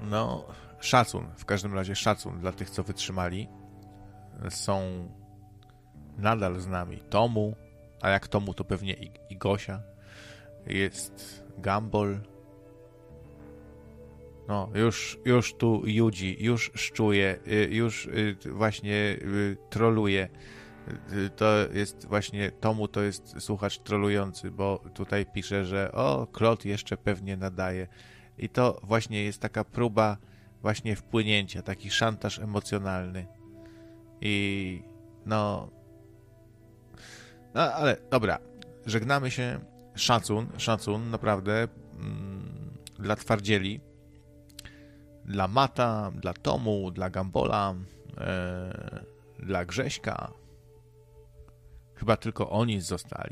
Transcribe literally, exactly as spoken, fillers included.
No, szacun, w każdym razie szacun dla tych, co wytrzymali. Są nadal z nami Tomu, a jak Tomu, to pewnie i, i Gosia. Jest Gumball. No, już, już tu Judzi, już szczuje, już właśnie troluje. To jest właśnie, Tomu to jest słuchacz trolujący, bo tutaj pisze, że o, Klot jeszcze pewnie nadaje. I to właśnie jest taka próba właśnie wpłynięcia, taki szantaż emocjonalny. I no... No, ale dobra, żegnamy się. Szacun, szacun, naprawdę mm, dla twardzieli, dla Mata, dla Tomu, dla Gambola, e, dla Grześka. Chyba tylko oni zostali.